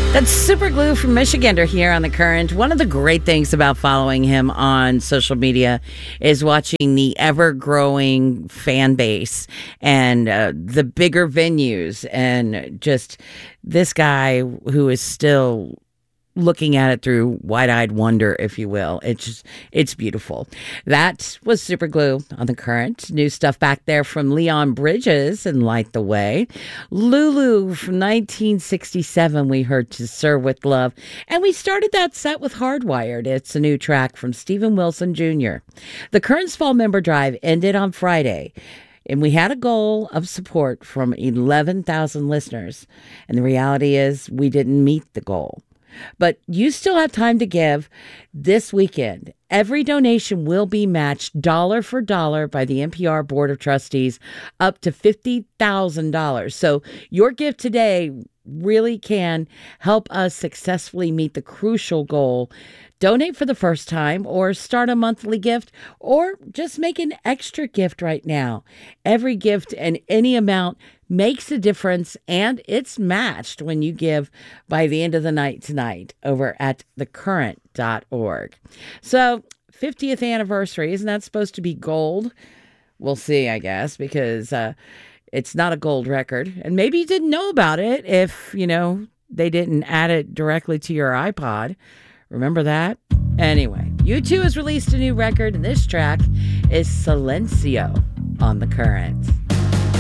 That's Super Glue from Michigander here on The Current. One of the great things about following him on social media is watching the ever-growing fan base and the bigger venues, and just this guy who is still looking at it through wide-eyed wonder, if you will. It's beautiful. That was Super Glue on The Current. New stuff back there from Leon Bridges and Light the Way. Lulu from 1967, we heard To Serve With Love. And we started that set with Hardwired. It's a new track from Steven Wilson Jr. The Current's Fall Member Drive ended on Friday, and we had a goal of support from 11,000 listeners. And the reality is we didn't meet the goal. But you still have time to give this weekend. Every donation will be matched dollar for dollar by the NPR Board of Trustees up to $50,000. So your gift today really can help us successfully meet the crucial goal. Donate for the first time, or start a monthly gift, or just make an extra gift right now. Every gift and any amount makes a difference, and it's matched when you give by the end of the night tonight over at thecurrent.org. So, 50th anniversary, isn't that supposed to be gold? We'll see, I guess, because it's not a gold record. And maybe you didn't know about it if, they didn't add it directly to your iPod. Remember that? Anyway, U2 has released a new record, and this track is Silencio on The Current.